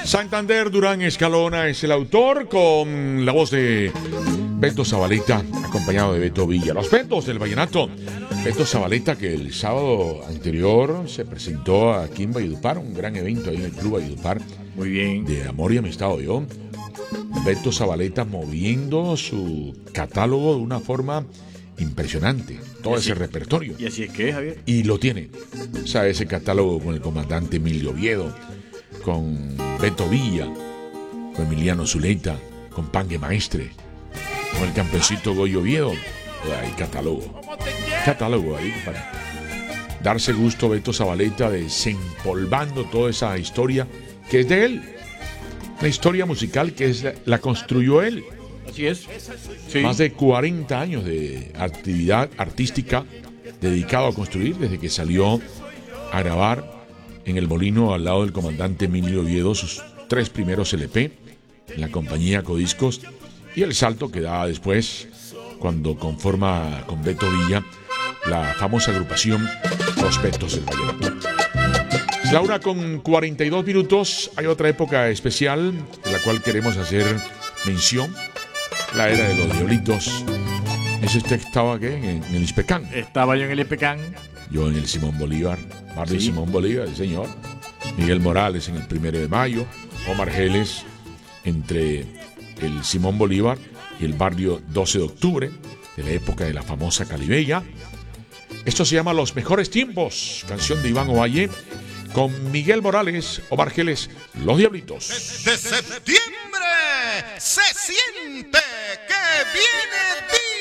Santander Durán Escalona es el autor, con la voz de Beto Zabaleta, acompañado de Beto Villa. Los Betos del vallenato. Beto Zabaleta, que el sábado anterior se presentó aquí en Valledupar, un gran evento ahí en el Club Valledupar. Muy bien. De amor y amistad, yo. Beto Zabaleta moviendo su catálogo de una forma impresionante. Todo ese repertorio. Y así es que, Javier. Y lo tiene. O sea, ese catálogo con el comandante Emilio Oviedo, con Beto Villa, con Emiliano Zuleta, con Pangue Maestre, con el campesito Goyo Oviedo. Hay catálogo. Catálogo ahí para darse gusto Beto Zabaleta desempolvando toda esa historia que es de él. Una historia musical que la construyó él. Así es. Sí. Más de 40 años de actividad artística dedicado a construir desde que salió a grabar en el Molino al lado del comandante Emilio Oviedo sus 3 primeros LP en la compañía Codiscos y el salto que da después cuando conforma con Beto Villa la famosa agrupación Los Betos del Vallenato. Laura, con 42 minutos, hay otra época especial de la cual queremos hacer mención, la era de los Diablitos. ¿Ese usted estaba qué? En el Ispecán. Estaba yo en el Ispecán. Yo en el Simón Bolívar, barrio Sí. Simón Bolívar, el señor. Miguel Morales en el 1 de mayo, Omar Geles entre el Simón Bolívar y el barrio 12 de octubre, de la época de la famosa Calibella. Esto se llama Los Mejores Tiempos, canción de Iván Ovalle, con Miguel Morales, Omar Geles, Los Diablitos. De septiembre se siente que viene día.